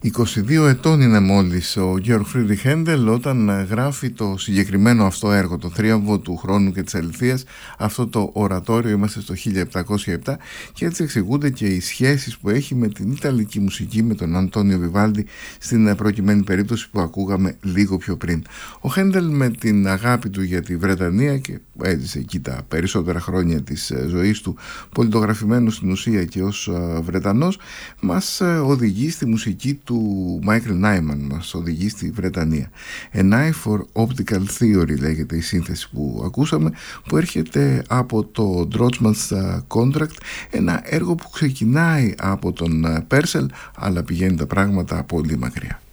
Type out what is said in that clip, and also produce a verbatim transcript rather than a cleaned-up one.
είκοσι δύο ετών είναι μόλις ο Georg Friedrich Händel όταν γράφει το συγκεκριμένο αυτό έργο, το Θρίαμβο του χρόνου και της αληθείας, αυτό το ορατόριο. Είμαστε στο χίλια επτακόσια επτά και έτσι εξηγούνται και οι σχέσεις που έχει με την ιταλική μουσική, με τον Αντώνιο Βιβάλντι στην προκειμένη περίπτωση που ακούγαμε λίγο πιο πριν. Ο Händel, με την αγάπη του για τη Βρετανία, και έζησε εκεί τα περισσότερα χρόνια της ζωής του πολιτογραφημένο στην ουσία και ως Βρετανός, μας οδηγεί στη μουσική του Μάικλ Νάιμαν, μας οδηγεί στη Βρετανία. A Eye for Optical Theory λέγεται η σύνθεση που ακούσαμε, που έρχεται από το Drotsman's Contract, ένα έργο που ξεκινάει από τον Purcell αλλά πηγαίνει τα πράγματα πολύ μακριά.